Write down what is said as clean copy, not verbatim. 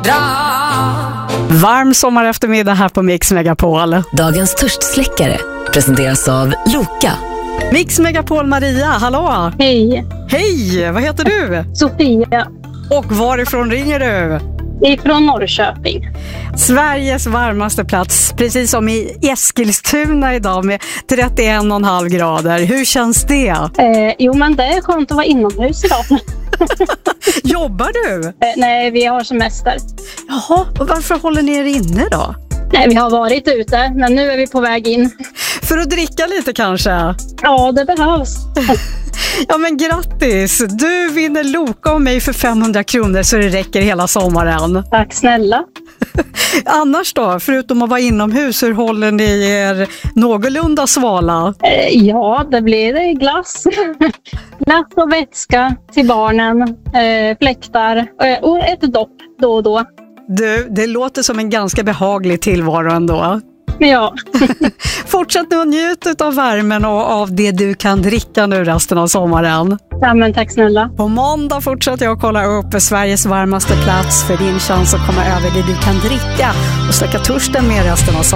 Varm sommar eftermiddag här på Mix Megapol. Dagens törstsläckare presenteras av Loka. Mix Megapol Maria, hallå! Hej! Hej, vad heter du? Sofia. Och varifrån ringer du? Ifrån Norrköping. Sveriges varmaste plats, precis som i Eskilstuna idag med 31,5 grader. Hur känns det? Jo, men det är skönt att vara inomhus idag. Jobbar du? Nej, vi har semester. Jaha, och varför håller ni er inne då? Nej, vi har varit ute, men nu är vi på väg in. För att dricka lite kanske? Ja, det behövs. Ja, men grattis! Du vinner Loka av mig för 500 kronor så det räcker hela sommaren. Tack snälla. Annars då, förutom att vara inomhus, hur håller ni er någorlunda svala? Ja, det blir glass. Glass och vätska till barnen, fläktar och ett dopp då och då. Du, det låter som en ganska behaglig tillvaro ändå. Ja. Fortsätt nu och njut av värmen och av det du kan dricka nu resten av sommaren. Ja, men tack snälla. På måndag fortsätter jag att kolla upp Sveriges varmaste plats för din chans att komma över det du kan dricka och släcka törsten med resten av sommaren.